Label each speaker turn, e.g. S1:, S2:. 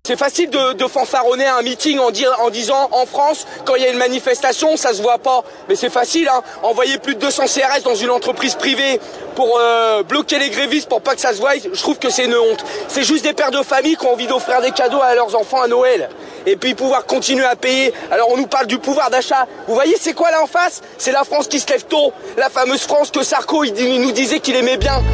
S1: C'est facile de fanfaronner un meeting en disant en France, quand il y a une manifestation, ça se voit pas. Mais c'est facile, hein. Envoyer plus de 200 CRS dans une entreprise privée pour bloquer les grévistes pour pas que ça se voie, je trouve que c'est une honte. C'est juste des pères de famille qui ont envie d'offrir des cadeaux à leurs enfants à Noël. Et puis pouvoir continuer à payer. Alors on nous parle du pouvoir d'achat. Vous voyez c'est quoi là en face? C'est la France qui se lève tôt. La fameuse France que Sarko il nous disait qu'il aimait bien.